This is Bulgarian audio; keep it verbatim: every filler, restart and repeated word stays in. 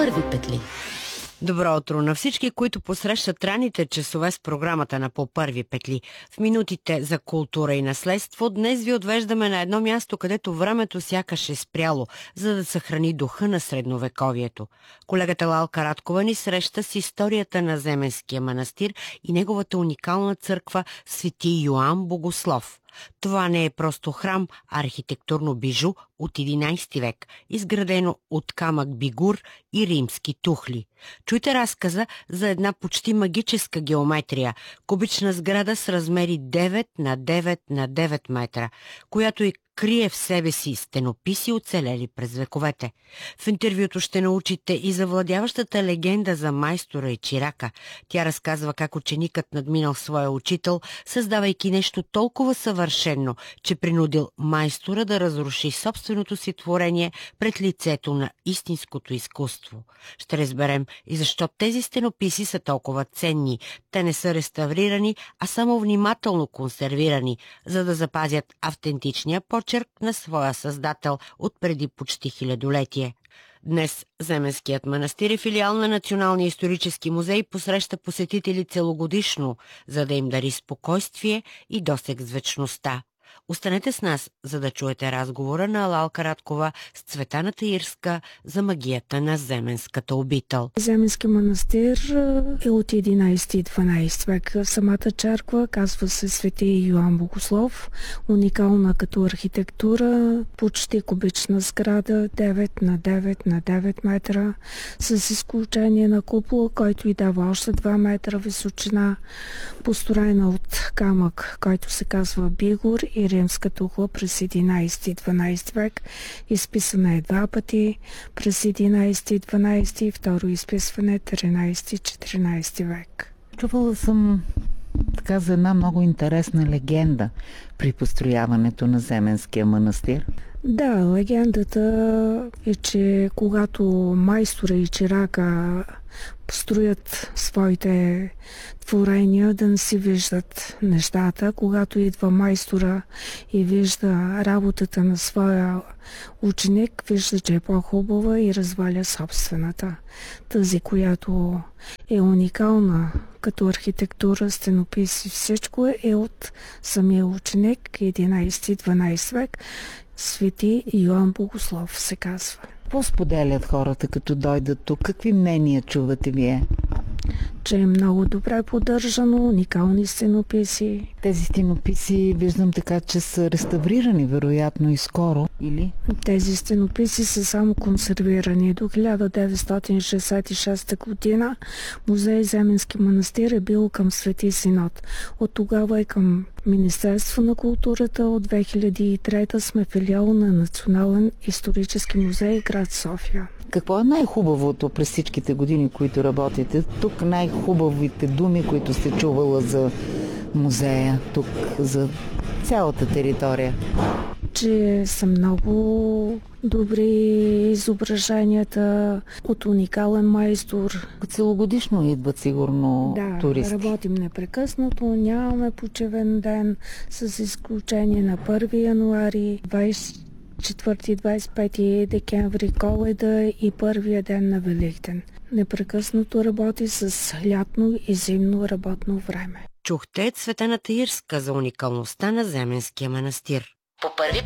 първи петли. Добро утро на всички, които посрещат ранните часове с програмата на По първи петли. В минутите за култура и наследство днес ви отвеждаме на едно място, където времето сякаш е спряло, за да съхрани духа на средновековието. Колегата Лалка Радкова ни среща с историята на Земенския манастир и неговата уникална църква Свети Йоан Богослов. Това не е просто храм, а архитектурно бижу от единайсети век, изградено от камък бигур и римски тухли. Чуйте разказа за една почти магическа геометрия, кубична сграда с размери девет на девет на девет метра, която и крие в себе си стенописи, оцелели през вековете. В интервюто ще научите и за владяващата легенда за майстора и чирака. Тя разказва как ученикът надминал своя учител, създавайки нещо толкова съвършено, че принудил майстора да разруши собственото си творение пред лицето на истинското изкуство. Ще разберем и защо тези стенописи са толкова ценни. Те не са реставрирани, а само внимателно консервирани, за да запазят автентичния почерк на своя създател от преди почти хилядолетие. Днес Земенският манастир е филиал на Националния исторически музей, посреща посетители целогодишно, за да им дари спокойствие и досег с вечността. Останете с нас, за да чуете разговора на Лалка Радкова с Цветана Таирска за магията на Земенската обител. Земенски манастир е от единайсети и дванайсети век. Самата черква казва се Свети Йоан Богослов, уникална като архитектура, почти кубична сграда, девет на девет на девет метра, с изключение на купола, който и дава още два метра височина, построена от камък, който се казва бигур, и римска тухла през единайсети и дванайсети век, изписана е два пъти през единайсети и дванайсети и второ изписване тринайсети и четиринайсети век. Чувала съм така за една много интересна легенда при построяването на Земенския манастир. Да, легендата е, че когато майстора и чирака построят своите творения, да не си виждат нещата. Когато идва майстора и вижда работата на своя ученик, вижда, че е по-хубава и разваля собствената. Тази, която е уникална като архитектура, стенопис и всичко е от самия ученик, единайсети и дванайсети век. Свети Йоан Богослов се казва. Какво споделят хората, като дойдат тук? Какви мнения чувате вие? Че е много добре поддържано, уникални стенописи. Тези стенописи виждам така, че са реставрирани, вероятно и скоро, или? Тези стенописи са само консервирани. До хиляда деветстотин шейсет и шеста година музей Земенски манастир е бил към Свети Синод. От тогава е към Министерство на културата. От две хиляди и трета сме филиал на Национален исторически музей град София. Какво е най-хубавото през всичките години, които работите? Тук най-хубавите думи, които сте чувала за музея, тук за цялата територия? Че са много добри изображенията от уникален майстор. Целогодишно идват сигурно да, туристи. Да, работим непрекъснато, нямаме почивен ден, с изключение на първи януари, двайсет и четвърти и двайсет и пети декември, Коледа и първия ден на Великден. Непрекъснато работи с лятно и зимно работно време. Чухте Цветана Таирска за уникалността на Земенския манастир. По първи